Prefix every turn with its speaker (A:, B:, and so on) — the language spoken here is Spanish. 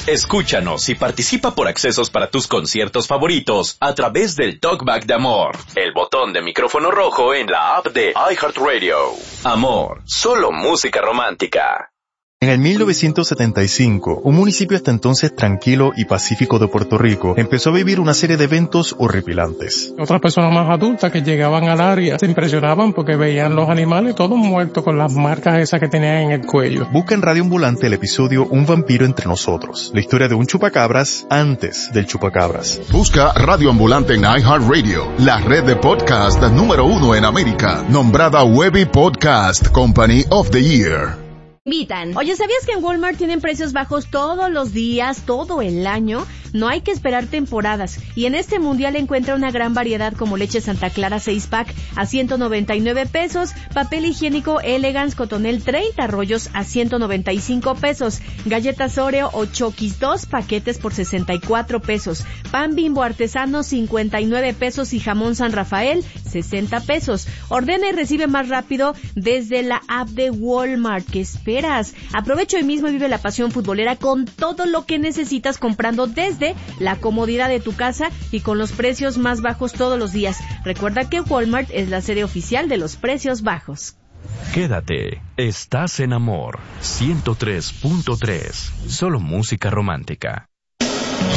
A: Escúchanos y participa por accesos para tus conciertos favoritos a través del Talkback de Amor, el botón de micrófono rojo en la app de iHeartRadio. Amor, solo música romántica.
B: En el 1975, un municipio hasta entonces tranquilo y pacífico de Puerto Rico empezó a vivir una serie de eventos horripilantes.
C: Otras personas más adultas que llegaban al área se impresionaban porque veían los animales todos muertos con las marcas esas que tenían en el cuello.
B: Busca en Radio Ambulante el episodio Un vampiro entre nosotros, la historia de un chupacabras antes del chupacabras.
D: Busca Radio Ambulante en iHeartRadio, la red de podcast número 1 en América, nombrada Webby Podcast Company of the Year.
E: Invitan. Oye, ¿sabías que en Walmart tienen precios bajos todos los días, todo el año? No hay que esperar temporadas. Y en este mundial encuentra una gran variedad como leche Santa Clara 6-pack a 199 pesos, papel higiénico Elegance Cotonel 30 rollos a 195 pesos, galletas Oreo o Chokis 2 paquetes por 64 pesos, pan Bimbo artesano 59 pesos y jamón San Rafael 60 pesos. Ordena y recibe más rápido desde la app de Walmart. ¿Qué esperas? Aprovecha hoy mismo y vive la pasión futbolera con todo lo que necesitas comprando desde la comodidad de tu casa y con los precios más bajos todos los días. Recuerda que Walmart es la sede oficial de los precios bajos.
A: Quédate, estás en Amor 103.3, solo música romántica.